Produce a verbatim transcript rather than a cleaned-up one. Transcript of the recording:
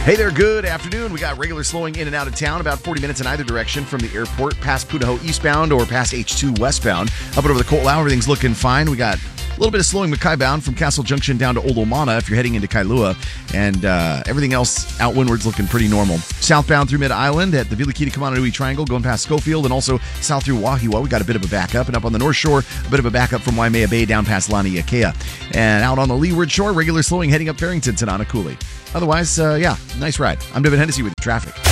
Hey there, good afternoon. We got regular slowing in and out of town, about forty minutes in either direction from the airport, past Punahou eastbound or past H two westbound. Up and over the Coatlau, everything's looking fine. We got a little bit of slowing Mackay bound from Castle Junction down to Olomana if you're heading into Kailua, and uh, everything else out windward's looking pretty normal. Southbound through Mid-Island at the Vilakita-Kamananui Triangle, going past Schofield, and also south through Wahiwa, we got a bit of a backup, and up on the North Shore, a bit of a backup from Waimea Bay down past Laniakea. And out on the leeward shore, regular slowing heading up Farrington to Nanakuli. Otherwise, uh, yeah, nice ride. I'm David Hennessy with traffic.